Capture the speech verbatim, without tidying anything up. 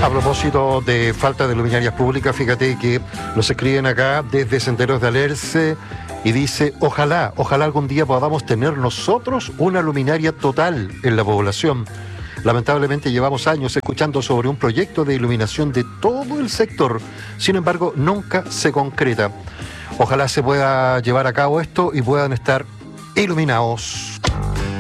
A propósito de falta de luminarias públicas, fíjate que nos escriben acá desde Senderos de Alerce y dice, ojalá, ojalá algún día podamos tener nosotros una luminaria total en la población. Lamentablemente llevamos años escuchando sobre un proyecto de iluminación de todo el sector, sin embargo nunca se concreta. Ojalá se pueda llevar a cabo esto y puedan estar iluminados